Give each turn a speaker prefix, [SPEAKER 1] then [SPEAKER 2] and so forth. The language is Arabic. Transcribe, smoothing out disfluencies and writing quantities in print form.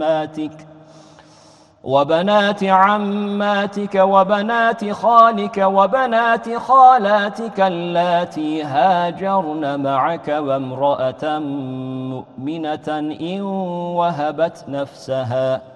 [SPEAKER 1] وبنات عماتك وبنات خالك وبنات خالاتك اللاتي هاجرن معك وامرأة مؤمنة إن وهبت نفسها